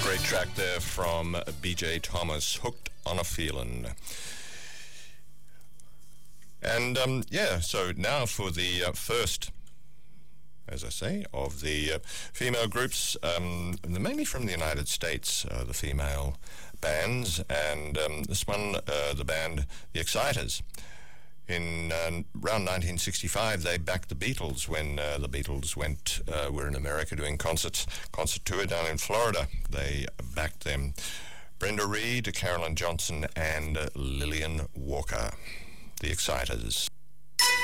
Great track there from BJ Thomas, Hooked on a Feelin'. And so now for the first, as I say, of the female groups, mainly from the United States, the female bands, and this one, the band The Exciters. In around 1965, they backed the Beatles when the Beatles were in America doing concert tour down in Florida. They backed them. Brenda Reed, Carolyn Johnson, and Lillian Walker. The Exciters.